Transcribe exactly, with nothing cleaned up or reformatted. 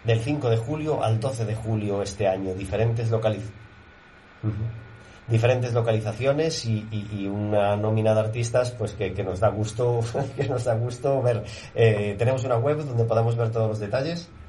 del cinco de julio al doce de julio este año, diferentes localizaciones. Uh-huh. Diferentes localizaciones y, y, y una nómina de artistas pues que, que nos da gusto que nos da gusto ver. Eh, tenemos una web donde podemos ver todos los detalles.